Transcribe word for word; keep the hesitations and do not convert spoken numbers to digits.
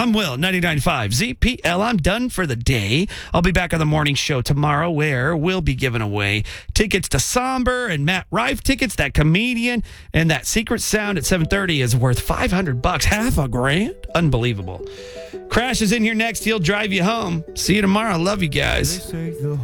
I'm Will, ninety-nine point five Z P L. I'm done for the day. I'll be back on the morning show tomorrow where we'll be giving away tickets to Somber and Matt Rife tickets. That comedian and that Secret Sound at seven thirty is worth five hundred bucks, half a grand. Unbelievable. Crash is in here next. He'll drive you home. See you tomorrow. Love you guys.